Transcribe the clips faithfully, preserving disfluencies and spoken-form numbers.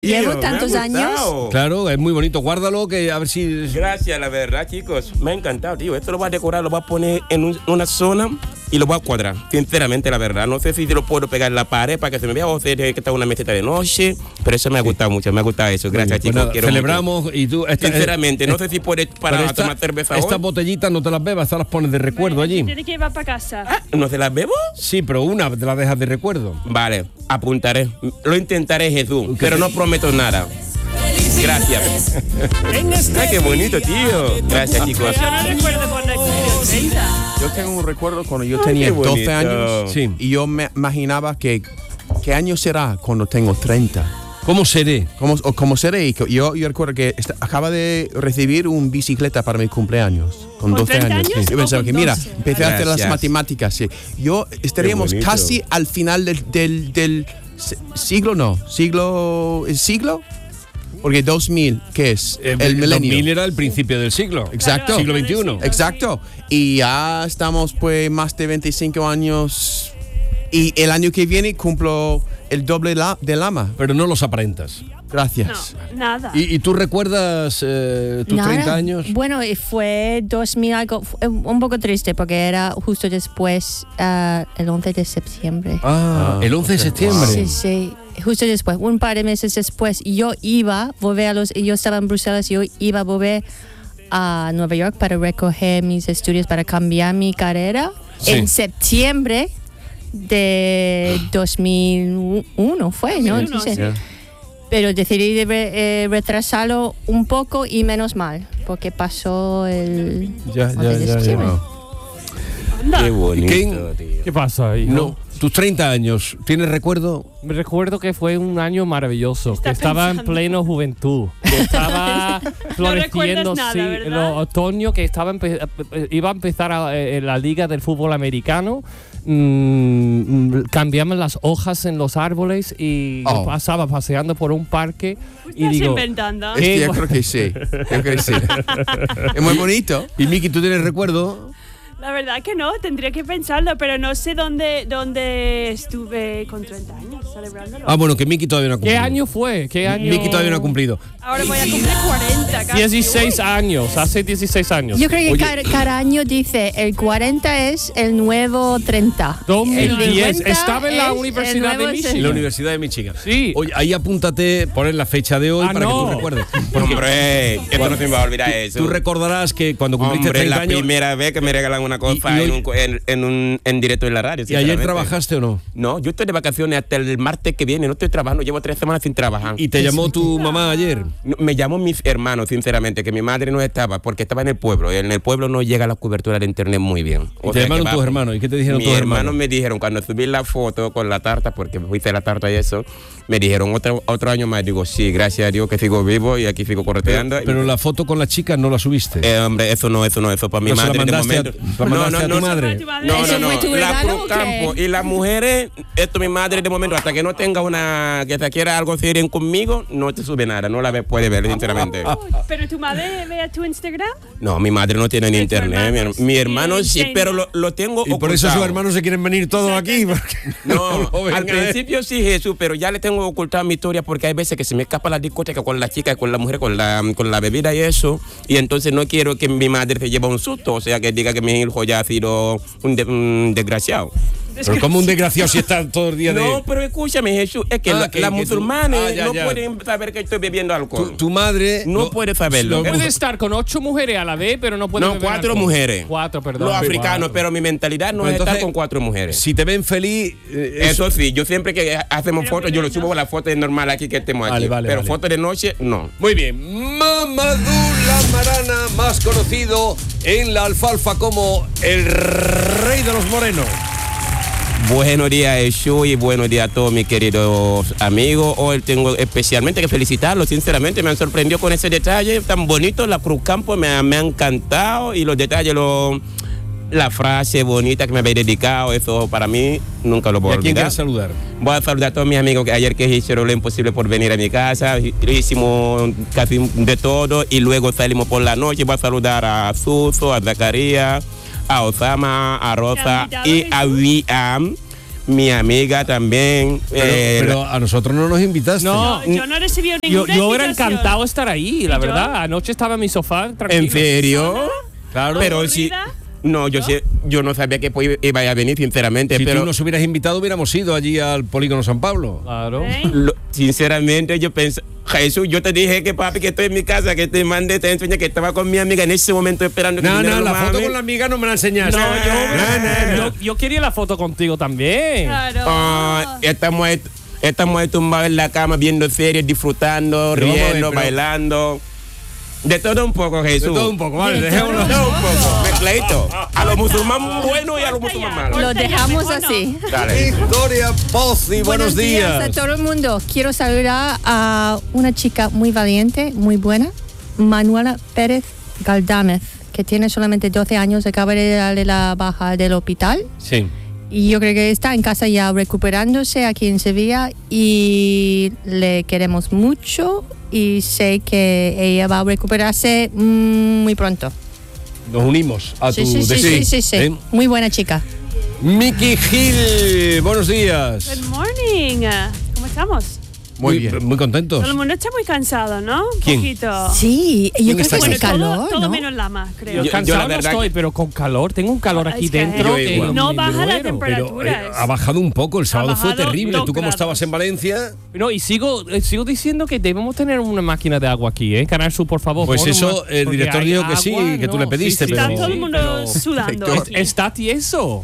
Llevo tantos años. Claro, es muy bonito. Guárdalo, que a ver si... Gracias, la verdad, chicos. Me ha encantado, tío. Esto lo voy a decorar, lo voy a poner en un, una zona y lo voy a cuadrar. Sinceramente, la verdad. No sé si lo puedo pegar en la pared para que se me vea o si que está una meseta de noche. Pero eso me ha gustado sí. mucho, me ha gustado eso. Gracias, pues chicos. Nada, celebramos mucho. Y tú... Esta, Sinceramente, eh, no sé si puedes para esta, tomar cerveza Estas hoy. botellitas no te las bebas, estas las pones de recuerdo vale, allí. Tiene que llevar para casa. Ah, ¿no se las bebo? Sí, pero una te la dejas de recuerdo. Vale, apuntaré. Lo intentaré, Jesús, okay. pero no prometo nada. Gracias. Ay, qué bonito, tío. Gracias, chicos. Yo no recuerdo cuando cumplió treinta. Yo tengo un recuerdo cuando yo tenía Ay, doce años sí. y yo me imaginaba que qué año será cuando tengo treinta. ¿Cómo seré? ¿Cómo, o cómo seré? Y yo, yo recuerdo que esta, acaba de recibir un bicicleta para mi cumpleaños. Con doce años. años? Sí. Yo pensaba que, mira, empecé Gracias. a hacer las matemáticas. Sí. Yo estaríamos casi al final del, del, del siglo, no. ¿Siglo? ¿El siglo? Porque dos mil, ¿qué es? Eh, el milenio. dos mil era el principio del siglo. Exacto. Siglo veintiuno. Exacto. Y ya estamos pues más de veinticinco años. Y el año que viene cumplo el doble la, de lama. Pero no los aparentas. Gracias. No, nada. ¿Y, y tú recuerdas eh, tus Nada. treinta años? Bueno, fue dos mil algo, fue un poco triste porque era justo después, uh, el once de septiembre. Ah, el once de septiembre. Sí, sí, justo después, un par de meses después. Yo iba a volver a los, yo estaba en Bruselas, yo iba a volver a Nueva York para recoger mis estudios, para cambiar mi carrera. Sí. En septiembre de dos mil uno fue, ¿no? dos mil uno, Sí. sí. Pero decidí de re, eh, retrasarlo un poco y menos mal, porque pasó el... Ya, ya, ya, ya. Qué bonito, ¿Qué, tío. ¿Qué pasa, hijo? No, tus treinta años, ¿tienes recuerdo? Me recuerdo que fue un año maravilloso, Está que estaba pensando. en pleno juventud, que estaba floreciendo, recuerdas nada, sí, ¿verdad? el otoño, que estaba empe- iba a empezar a, eh, la liga del fútbol americano. Mm, cambiamos las hojas en los árboles y Oh. yo pasaba paseando por un parque y Estás digo, inventando. ¿Qué? Este, yo creo que sí. Yo creo que sí. Es muy bonito. Y Miki, ¿tú tienes recuerdo? La verdad que no, tendría que pensarlo, pero no sé dónde, dónde estuve con treinta años celebrándolo. Ah, bueno, que Miki todavía no ha ¿qué cumplido. año fue? ¿Qué año? Miki todavía no ha cumplido. Ahora voy a cumplir cuarenta casi. dieciséis Uy. años, hace dieciséis años. Yo creo que Oye. cada, cada año dice, el cuarenta es el nuevo treinta. dos mil El diez, cincuenta estaba en la es el Universidad de nuevo Michigan. En la Universidad de Michigan. Sí. Oye, ahí apúntate, poner la fecha de hoy Ah, para no. que tú recuerdes. Hombre, esto no se me va a olvidar eso. Tú recordarás que cuando cumpliste Hombre, treinta la años... primera vez que me regalan una cosa Y- y en, hoy- un, en, en un en directo en la radio. ¿Y ayer sinceramente. trabajaste o no? No, yo estoy de vacaciones hasta el martes que viene. No estoy trabajando, llevo tres semanas sin trabajar. ¿Y te llamó tu mamá ayer? No, me llamó mis hermanos, sinceramente, que mi madre no estaba porque estaba en el pueblo. En el pueblo no llega la cobertura de internet muy bien. ¿Y O te sea llamaron que tus va- hermanos? ¿Y qué te dijeron Mis tus hermanos hermanos? me dijeron, cuando subí la foto con la tarta, porque hice la tarta y eso, me dijeron otro, otro año más. Digo, sí, gracias a Dios que sigo vivo y aquí sigo correteando. Pero, pero la foto con la chica no la subiste. Eh, hombre, eso no, eso no, eso para mi ¿No se la madre de mandaste a- momento. la mandaste a tu madre? Tu madre. No, no, ¿Eso no. fue tu La regalo Cruz o qué? Campo y las mujeres, esto mi madre de momento, hasta que no tenga una, que se quiera algo serio conmigo, no te sube nada, no la ve- puede ver, sinceramente. Uy, ¿pero tu madre ve a tu Instagram? No, mi madre no tiene ni ¿Y tu internet. Mi, hermano? her- mi hermano Sí, sí, sí. pero lo, lo tengo Y por eso ocultado. sus hermanos se quieren venir todos aquí. Porque No, lo ven al a él. principio sí, Jesús, pero ya le tengo ocultado mi historia porque hay veces que se me escapa la discoteca con la chica, con la mujer, con la, con la bebida y eso. Y entonces no quiero que mi madre se lleve un susto, o sea, que diga que mi hijo ya ha sido un, de- un desgraciado. Pero como un desgraciado si está todo el día de... No, pero escúchame, Jesús, es que Ah, la- que- las que tú- musulmanes Ah, ya, no ya. pueden saber que estoy bebiendo alcohol. Tu, tu madre... No puede saberlo. lo- Puede estar con ocho mujeres a la vez, pero no puede No, beber cuatro alcohol. mujeres. Cuatro, perdón. Los africanos, Cuatro. pero mi mentalidad no Pues es estar entonces, con cuatro mujeres. Si te ven feliz... eh, eso- Eso sí, yo siempre que hacemos Pero fotos, yo lo primero- subo la foto de normal aquí que estemos aquí. Vale, vale, pero vale. fotos de noche, no. Muy bien. Mamadou Lamarana, más conocido en la alfalfa como el rey de los morenos. Buenos días, Jesús, y buenos días a todos mis queridos amigos. Hoy tengo especialmente que felicitarlos, sinceramente, me han sorprendido con ese detalle tan bonito. La Cruz Campo me ha, me ha encantado y los detalles, lo, la frase bonita que me habéis dedicado, eso para mí nunca lo ¿Y voy a a quién olvidar. quieres saludar? Voy a saludar a todos mis amigos que ayer que hicieron lo imposible por venir a mi casa. Hicimos casi de todo y luego salimos por la noche. Voy a saludar a Suso, a Zacarías, a Osama, a Rosa y a Wiam. mi amiga también. Pero, eh, pero a nosotros no nos invitaste. No, Yo no recibí Yo, ninguna yo era invitación. encantado de estar ahí, la ¿Y yo? verdad. Anoche estaba en mi sofá tranquilo. ¿En serio? Claro. Pero si... ¿Aburrida? No, yo, sé, yo no sabía que pues, iba a venir, sinceramente. Si pero tú nos hubieras invitado, hubiéramos ido allí al Polígono San Pablo. Claro. ¿Eh? lo- sinceramente yo pensé, Jesús, yo te dije que papi, que estoy en mi casa, que te mandé, te enseñé que estaba con mi amiga en ese momento esperando que No, viniera no, la mami. foto con la amiga no me la enseñaste. No, yo, No, no, no. yo, yo quería la foto contigo también. Claro. Ah, estamos, ahí- estamos ahí tumbados en la cama viendo series, disfrutando, Pero vamos a ver, riendo, pero- bailando. De todo un poco, Jesús. De todo un poco, vale, De dejémoslo. todo un poco. Mezcladito. A los musulmanes buenos y a los musulmanes malos. Lo Corta ya, dejamos mejor no. así. Dale. Victoria Pozzi, buenos, días. a todo el mundo. Quiero saludar a una chica muy valiente, muy buena, Manuela Pérez Galdámez, que tiene solamente doce años, acaba de darle la baja del hospital. Sí. Y yo creo que está en casa ya recuperándose aquí en Sevilla y le queremos mucho y sé que ella va a recuperarse mm, muy pronto. Nos unimos a Sí, tu sí, sí, deseo. sí, sí, sí. ¿Eh? Muy buena chica. Miki Gil, buenos días. Good morning. ¿Cómo estamos? Muy bien. Muy contentos. Todo el mundo está muy cansado, ¿no? Un ¿Quién? poquito. Sí, yo creo que está hace Bueno, calor, todo, todo ¿no? menos Lama, creo. Yo, Yo- cansado la no verdad estoy, que- pero con calor. Tengo un calor aquí Es que dentro. Yo que igual. no me baja la muero. temperatura. Pero eh, es- ha bajado un poco. El sábado fue bajado terrible. dos Tú como grados. estabas en Valencia, No, y sigo, eh, sigo diciendo que debemos tener una máquina de agua aquí, ¿eh? Canal Sur, por favor. pues pon eso, una- el porque director hay dijo que sí, agua, que tú no, le pediste, sí, sí, pero- Está todo el sí, mundo pero- sudando. Es- Está tieso.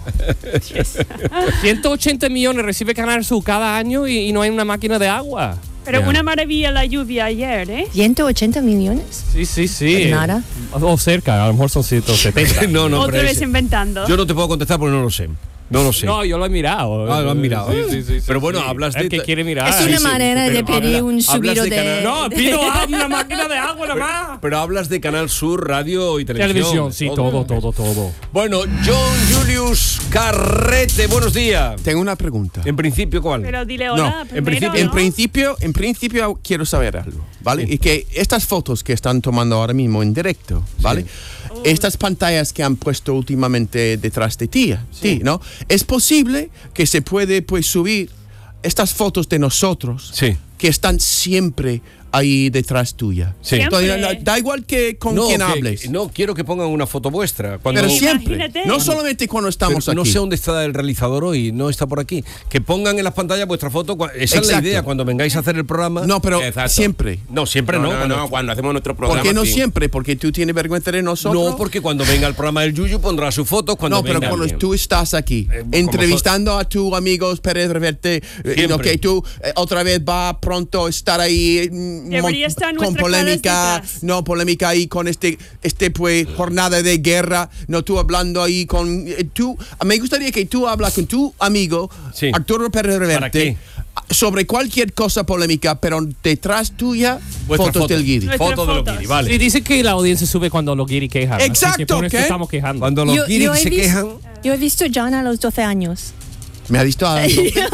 ciento ochenta millones recibe Canal Sur cada año y, y no hay una máquina de agua. Pero Ya. una maravilla la lluvia ayer, ¿eh? ciento ochenta millones. Sí, sí, sí. Nada. O, o cerca, a lo mejor son ciento setenta. no, no, Otra pero vez ese- inventando. yo no te puedo contestar porque no lo sé. No lo sé. No, yo lo he mirado. Ah, lo has mirado. Sí, sí, sí, Pero sí, bueno, sí. hablas El de- que quiere mirar. Es una sí, manera de pero pedir habla- un hablas subido de de... canal- No, pido una máquina de agua nada más. Pero hablas de Canal Sur, radio y televisión. Televisión, sí, todo, todo, todo. Bueno, John Julius Carrete, buenos días. Tengo una pregunta. En principio, ¿cuál? Pero dile No, hola en primero, principio- En ¿no? principio, en principio quiero saber algo, ¿vale? Sí. Y que estas fotos que están tomando ahora mismo en directo, ¿vale? Estas pantallas que han puesto últimamente detrás de ti, sí, ¿no? Es posible que se puede pues subir estas fotos de nosotros Sí. que están siempre ahí detrás tuya. Sí. Siempre. Entonces, no- da igual que con No, quién que- hables. No, quiero que pongan una foto vuestra. Cuando, Pero Sí, siempre, imagínate. no solamente cuando estamos Pero no aquí. sé dónde está el realizador hoy, no está por aquí. Que pongan en las pantallas vuestra foto. cua- Esa es la Exacto. idea, cuando vengáis a hacer el programa. No, pero Exacto. siempre. No, siempre no. No, no, cuando- no, cuando hacemos nuestro programa. ¿Por qué no sí. siempre? Porque tú tienes vergüenza de nosotros. No, porque cuando venga el programa del Yuyu pondrá sus fotos. Cuando No, pero venga- cuando tú estás aquí, Eh, como entrevistando a tu amigo Pérez Reverte, eh, Siempre. lo que tú eh, otra vez va pronto a estar ahí mm, Debería mon- estar con nuestra polémica, cara detrás. no polémica ahí con este, este pues jornada de guerra, no tú hablando ahí con eh, tú. Me gustaría que tú hablas con tu amigo Sí. Arturo Pérez Reverte qué? sobre cualquier cosa polémica, pero detrás tuya Vuestra fotos foto. del guiri. Nuestras Foto de los fotos. guiri, vale. Y dice que la audiencia sube cuando los guiri quejan. así que Exacto, por eso ¿qué? estamos quejando. Cuando los Yo- guiris yo he se vis- quejan. Yo he visto John a los doce años. Me ha visto a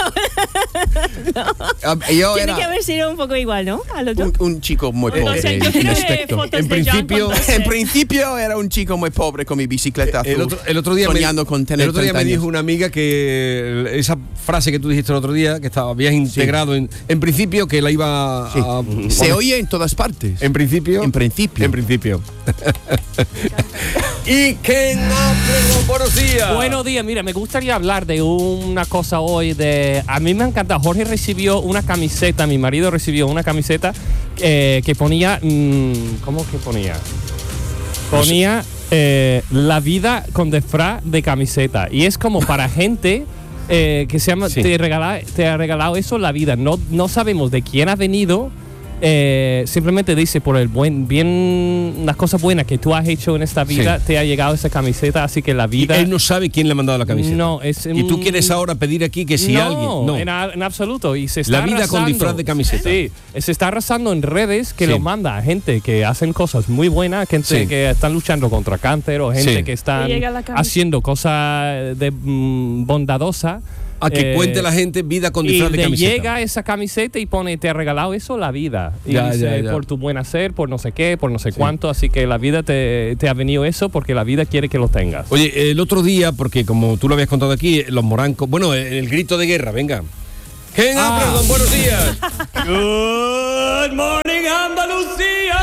Ah, yo Tiene era que haber sido un poco igual, ¿no? Al otro. un, un chico muy Entonces, pobre yo en quiero ver aspecto. fotos En de John principio- con doce. En principio era un chico muy pobre con mi bicicleta azul. El otro, el otro día, soñando me, con tener el otro día treinta me dijo años. una amiga que esa frase que tú dijiste el otro día, que estaba, habías integrado en, en principio, que la iba Sí. a. Se oye en todas partes. En principio. En principio. En principio. Y Ken Ábrego, buenos días. Buenos días, mira, me gustaría hablar de una cosa hoy de... A mí me encanta, Jorge recibió una camiseta, mi marido recibió una camiseta eh, que ponía... mm, ¿Cómo que ponía? Ponía eh, la vida con disfraz de camiseta. Y es como para gente eh, que se llama, Sí. te, regala- te ha regalado eso la vida. No, no sabemos de quién ha venido. Eh, simplemente dice por el buen bien las cosas buenas que tú has hecho en esta vida Sí. te ha llegado esa camiseta, así que la Y vida él no sabe quién le ha mandado la camiseta. no es Y tú mm, quieres ahora pedir aquí que si no, alguien. No, en, a- en absoluto. Y se está La vida con arrasando. disfraz de camiseta. Sí, se está arrasando en redes que Sí. lo manda a gente que hacen cosas muy buenas, gente Sí. que están luchando contra cáncer o gente Sí. que están Y llega la camiseta. haciendo cosas de mm, bondadosa. A que Eh, cuente la gente vida con Y disfraz de le camiseta. llega esa camiseta y pone, te ha regalado eso la vida. Y Ya, dice, ya, ya. por tu buen hacer, por no sé qué, por no sé cuánto. Así que la vida te, te ha venido eso porque la vida quiere que lo tengas. Oye, el otro día, porque como tú lo habías contado aquí, los morancos. Bueno, el, el grito de guerra, venga. ¡Ken Ah. Appleton, buenos días! Good morning, Andalucía.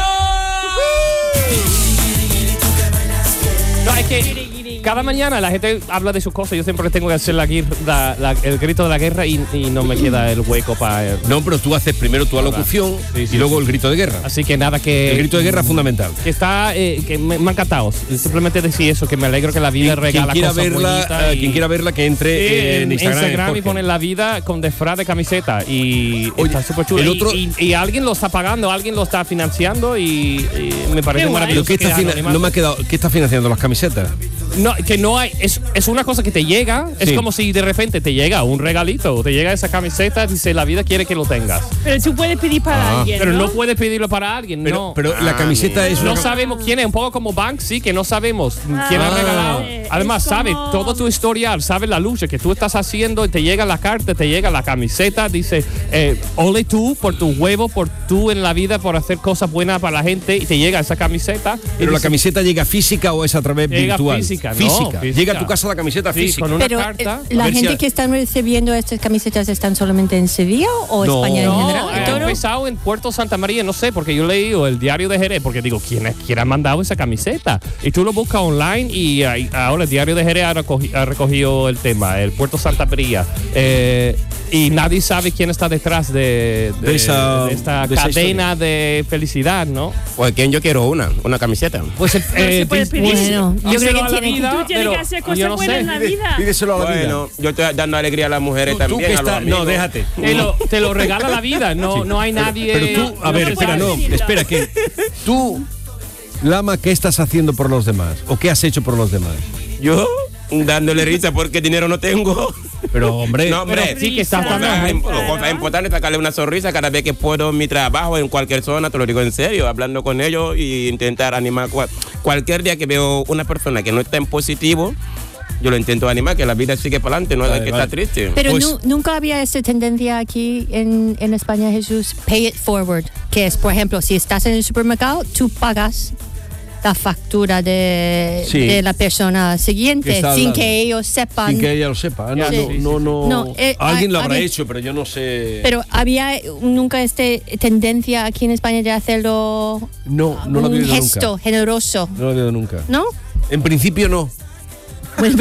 No, es que cada mañana la gente habla de sus cosas. Yo siempre tengo que hacer la, guir- la- la- el grito de la guerra y, y no me queda el hueco para... No, pero tú haces primero tu alocución Sí, sí, y luego sí. el grito de guerra. Así que nada, que... El grito de guerra es fundamental. Que está, eh, que me, me ha encantado. Simplemente decir eso, que me alegro que la vida Quien, regala quien quiera cosas verla, bonitas eh, y- quien quiera verla, que entre Sí, en, en Instagram. Instagram y Jorge. pone la vida con disfraz de camiseta y Oye, está súper chulo. el Y- otro- y, y alguien lo está pagando, alguien lo está financiando y, y me parece Qué guay. Pero maravilloso. ¿qué que está fina- anonimato- no me ha quedado. ¿Qué está financiando las camisetas? No, que no hay, es, es una cosa que te llega, es Sí. como si de repente te llega un regalito, te llega esa camiseta, dice la vida quiere que lo tengas. Pero tú puedes pedir para Ah. alguien, Pero no, ¿no? puedes pedirlo para alguien, Pero, no. pero la camiseta es No una. sabemos quién es, un poco como Banksy, que no sabemos quién ha Ah. regalado. Eh, Además, es sabe como- todo tu historial, sabe la lucha que tú estás haciendo, y te llega la carta, te llega la camiseta, dice, eh, ole tú por tu huevo, por tú en la vida, por hacer cosas buenas para la gente, y te llega esa camiseta. y Pero la dice, camiseta llega física o es a través Llega virtual. física, no, física. física. Llega a tu casa la camiseta Sí, física. con una Pero carta. eh, la A ver si gente ha- que están recibiendo estas camisetas están solamente en Sevilla o No. España en No, general. ha ¿Todo? empezado en Puerto Santa María, no sé, porque yo leí el diario de Jerez, porque digo, ¿quién, es- quién ha mandado esa camiseta? Y tú lo buscas online y ahí- ahora el diario de Jerez ha, recogi- ha recogido el tema, el Puerto Santa María. Eh, y nadie sabe quién está detrás de, de- De esa- de esta de esa cadena de felicidad, ¿no? Pues quien yo quiero una, una camiseta. Pues eh, se puede dis- pedir. Bueno, yo díselo creo que a la tiene- vida, Tú tienes pero que hacer cosas yo no buenas sé. en la vida. Pídeselo a la vida. Bueno, yo estoy dando alegría a las mujeres Tú- tú también. que a los estás- amigos. no, déjate. Te lo, te lo regala la vida, no, no hay nadie. Pero tú, a no ver, se espera, puede no, decirlo. espera, que tú, Lama, ¿qué estás haciendo por los demás? ¿O qué has hecho por los demás? Yo dándole risa porque dinero no tengo. Pero, hombre, No, hombre, Pero sí que estás Risa. dando Cosas, ejemplo. imp- cosas importantes, sacarle una sonrisa cada vez que puedo en mi trabajo, en cualquier zona, te lo digo en serio, hablando con ellos e intentar animar. cual- cualquier día que veo una persona que no está en positivo, yo lo intento animar, que la vida sigue para adelante, no hay Vale, que vale. estar triste. Pero Pues- nu- nunca había esta tendencia aquí en, en España, Jesús, pay it forward, que es, por ejemplo, si estás en el supermercado, tú pagas la factura de, Sí. de la persona Que siguiente, está sin hablando. que ellos sepan. sin que ella lo sepa. No, Sí. no, no, no. No, eh, Alguien lo ha- habrá había- hecho, pero yo no sé. Pero había nunca esta tendencia aquí en España de hacerlo no, no lo un he oído gesto nunca. generoso, No lo he oído nunca. ¿no? En principio no. Puede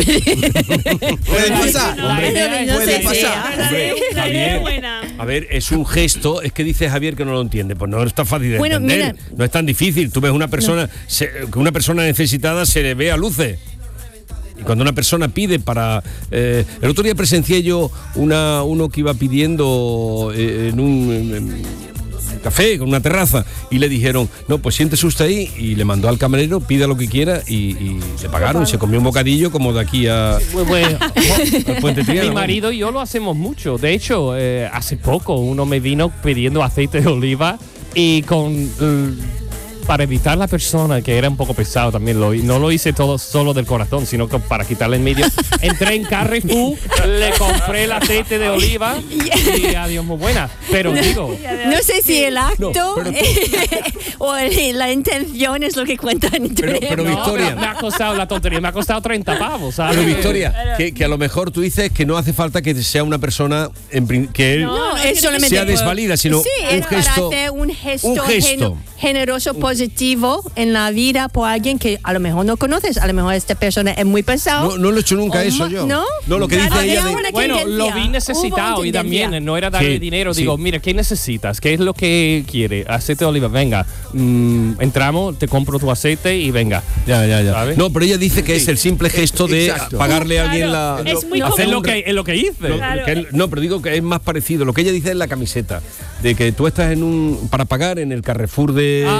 pasar. No, Hombre, no puede sé si- pasar. La idea- la idea Javier. es buena. A ver, es un gesto, es que dice Javier que no lo entiende. Pues no está fácil de Bueno, entender. mira. No es tan difícil. Tú ves una persona, se- que una persona necesitada se le ve a luces. Y cuando una persona pide para... eh, el otro día presencié yo una, uno que iba pidiendo eh, en un... en- en un café, con una terraza, y le dijeron, no, pues siéntese usted ahí, y le mandó al camarero, pida lo que quiera, y, y le pagaron, y se comió un bocadillo como de aquí a, Pues, pues, al Puente Triana. mi marido y yo lo hacemos mucho. De hecho, eh, hace poco uno me vino pidiendo aceite de oliva y con eh, para evitar la persona que era un poco pesado también lo, no lo hice todo solo del corazón, sino que para quitarle en medio. Entré en Carrefour, le compré el aceite de oliva y adiós, muy buena. Pero digo, No sé si el acto No, pero o el- la intención es lo que cuenta en Internet. pero no, Victoria. me ha costado la tontería, me ha costado treinta pavos, ¿sabes? Pero Victoria, que, que a lo mejor tú dices que no hace falta que sea una persona en prin- que él No, No, no, es que solamente sea desvalida, sino sí, un es para gesto. hacer un gesto, un gesto. geno- generoso, positivo en la vida por alguien que a lo mejor no conoces, a lo mejor esta persona es muy pesado. No, no lo he hecho nunca O eso ma- yo. ¿no? lo que dice Había ella de- una Bueno, tendencia, lo vi hubo necesitado una y también tendencia. no era darle Sí, dinero. sí. Digo, mira, ¿qué necesitas? ¿Qué es lo que quiere? Aceite de oliva, venga. Mm, entramos, te compro tu aceite y venga. Ya, ya, ya. ¿Sabes? No, pero ella dice que es el simple gesto de Exacto. pagarle a alguien la. Claro, es muy hacer Es común. lo un re- que, es lo que hice. No, Claro. que él- no, pero digo que es más parecido. Lo que ella dice es la camiseta. De que tú estás en un. Para pagar en el Carrefour de Ah, Lama que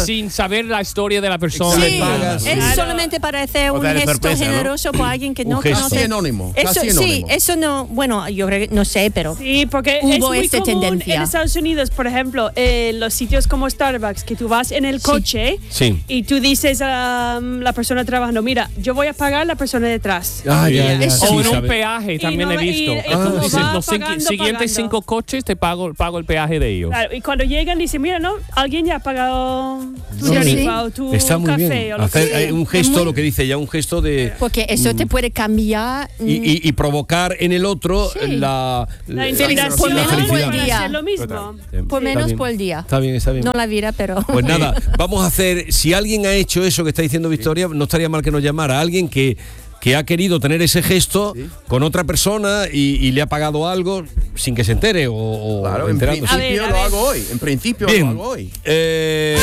sin saber la historia de la persona. Sí, le pagas. es Claro. solamente para hacer O un sea, de gesto sorpresa, ¿no? generoso por alguien que Un no gesto. conoce. Casi anónimo, Eso, casi sí, anónimo. eso no, bueno, yo creo que no sé, pero Sí, porque Hubo es muy esta común tendencia. en Estados Unidos, por ejemplo, en los sitios como Starbucks, que tú vas en el coche Sí. y tú dices a um, la persona trabajando, mira, yo voy a pagar la persona detrás. Ah, ya, ya, Eso. sí, O en un sabe. peaje también no he va- y- visto. y Ah, como dices, va los sigui- pagando, siguientes pagando. cinco coches te pago, pago el peaje de ellos. Claro, y cuando llegan dicen, mira, no, alguien ya ha pagado tu Sí, tarifa sí. o tu Está muy café bien. o lo Hacer que sea. eh, un gesto, lo que dice ya, un gesto de. porque eso te puede cambiar. mm, Y, y- y provocar en el otro Sí. la, La la- inspiración por menos para por el día. hacer lo mismo. Sí, por está menos bien. por el día. Está bien, está bien. No la vida, pero. Pues nada, vamos a hacer, si alguien ha hecho eso que está diciendo Victoria, no estaría mal que nos llamara. Alguien que, que ha querido tener ese gesto con otra persona y, y le ha pagado algo sin que se entere o, o Claro, en enterándose. A ver, principio a lo ver. hago hoy. En principio Bien, lo hago hoy. eh,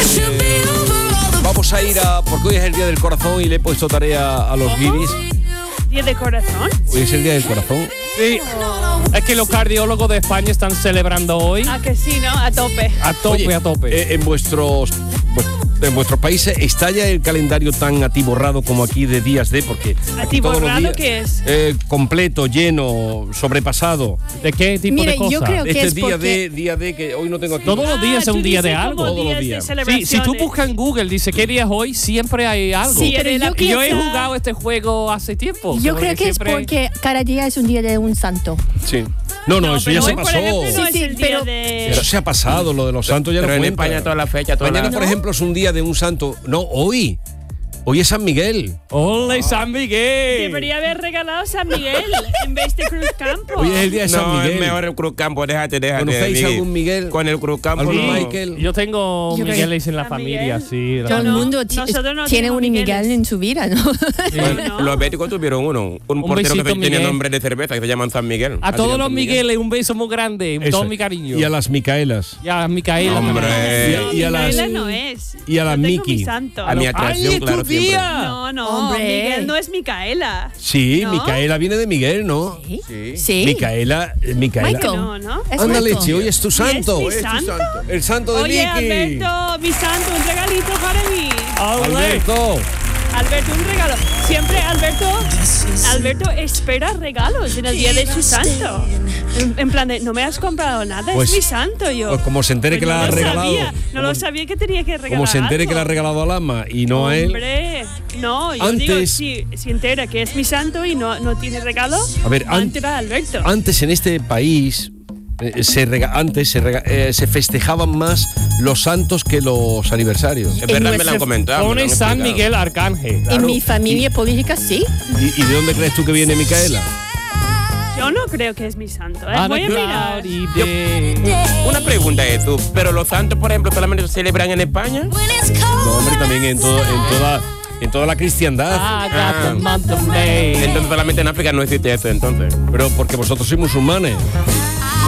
vamos a ir a, porque hoy es el Día del Corazón y le he puesto tarea a los guiris. Día de corazón. Hoy es el Día del Corazón. Sí. Es que los cardiólogos de España están celebrando hoy Ah, que sí, ¿no? A tope. a tope, Oye, a tope. eh, en vuestros pues, en vuestros países está ya el calendario tan atiborrado como aquí de días de, porque aquí todos los ¿Atiborrado días, qué es? eh, completo, lleno, sobrepasado. ¿De qué tipo Mire, de cosas? yo creo que Este es día porque- de día de que hoy no tengo aquí. Todos los días Ah, es un tú día de dices algo. como Todos los días de días. Sí, celebraciones. si tú buscas en Google, dice qué día es hoy, siempre hay algo. Sí, pero de la yo Y yo he pieza. jugado este juego hace tiempo. Yo porque creo que es siempre- porque cada día es un día de un santo. Sí. No, no, No, eso pero ya se hoy, por pasó. ejemplo, no Sí, es sí, el día pero- de... Eso se ha pasado, lo de los santos ya Pero no en cuenta. España toda la fecha, toda Mañana, la... por ejemplo, es un día de un santo. No, hoy. Hoy es San Miguel. ¡Ole, San Miguel! Debería haber regalado San Miguel en vez de Cruz Campo. Hoy es el día de San No, Miguel. es mejor el Cruz Campo, déjate, déjate. ¿Conocéis Miguel. algún Miguel? Con el Cruz Campo ¿Algún no. Michael? Yo tengo Yo creo- Migueles en la San familia, Miguel. sí. la Yo Todo el no, mundo ti- nosotros no tiene tenemos un Miguel Migueles. en su vida, ¿no? Bueno, no. Los béticos tuvieron uno, un, portero que besito, tenía Miguel. nombre de cerveza que se llaman San Miguel. A Así todos que los San Miguel. Migueles, un beso muy grande, Eso. todo mi cariño. Y a las Micaelas. Y a Micaela. Hombre. también. No, Y a las- Micaela no es. y a las Yo tengo Miki. mi santo. A mi atracción, ¡Ay, es claro, tu siempre. día! No, no, Hombre. Miguel no es Micaela. Sí, ¿No? Micaela viene de Miguel, ¿no? Sí. Sí. Sí. Micaela, eh, Micaela. Michael. No, no. Es Anda Michael. leche, hoy es tu santo. mi Hoy es tu santo? santo. El santo de Oye, Miki. Alberto, mi santo, un regalito para mí. Alberto. Alberto, un regalo. Siempre Alberto, Alberto espera regalos en el día de su santo. En, en plan de, no me has comprado nada, Pues- es mi santo yo. pues como se entere que no la ha lo regalado, sabía, no como- lo sabía que tenía que regalar Como se entere que le ha algo. regalado al ama y no a él. Hombre, no, yo digo, Antes- si, si entera que es mi santo y no, no tiene regalo, A ver, va a an- enterar Alberto. Antes en este país, eh, se rega- antes se, rega- eh, se festejaban más los santos que los aniversarios. Es verdad, me lo han nuestra- comentado. me lo Pone han San explicado. Miguel Arcángel. En mi familia política, sí. ¿Y, y de dónde crees tú que viene Micaela? Yo no creo que es mi santo. ¿eh? On a Voy a mirar. cloudy day. Una pregunta es tú, pero los santos, por ejemplo, solamente se celebran en España. No, hombre, también en, todo, en, toda, en toda la cristiandad. I got the Ah. month of May. Entonces solamente en África no existe eso, entonces. Pero porque vosotros sois musulmanes.